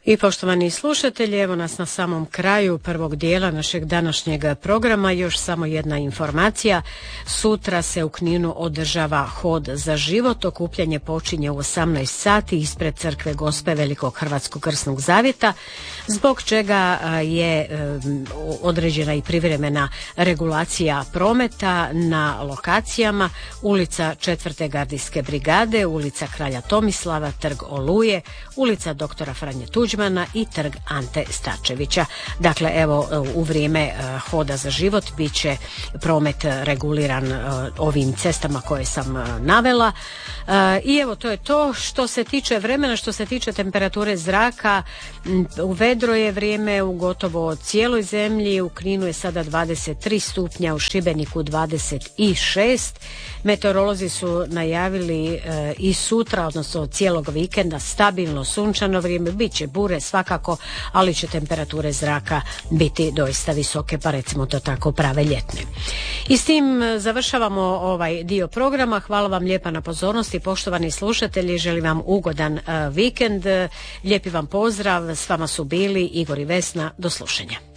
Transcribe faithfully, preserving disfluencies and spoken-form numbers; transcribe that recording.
I poštovani slušatelji, evo nas na samom kraju prvog dijela našeg današnjeg programa. Još samo jedna informacija. Sutra se u Kninu održava Hod za život. Okupljanje počinje u osamnaest sati ispred crkve Gospe Velikog Hrvatskog krsnog zavjeta, zbog čega je određena i privremena regulacija prometa na lokacijama: ulica četvrte gardijske brigade, ulica Kralja Tomislava, trg Oluje, ulica doktora Franje Tuđmana i trg Ante Starčevića. Dakle, evo, u vrijeme Hoda za život bit će promet reguliran ovim cestama koje sam navela. I evo, to je to. Što se tiče vremena, što se tiče temperature zraka, u vedro je vrijeme u gotovo cijeloj zemlji. U Kninu je sada dvadeset tri stupnja, u Šibeniku dvadeset šest. Meteorolozi su najavili i sutra, odnosno cijelog vikenda, stabilno sunčano vrijeme. Biće bure svakako, ali će temperature zraka biti doista visoke, pa recimo to tako prave ljetne. I s tim završavamo ovaj dio programa. Hvala vam lijepa na pozornosti, poštovani slušatelji. Želim vam ugodan uh, vikend. Lijepi vam pozdrav. S vama su bili Igor i Vesna. Do slušanja.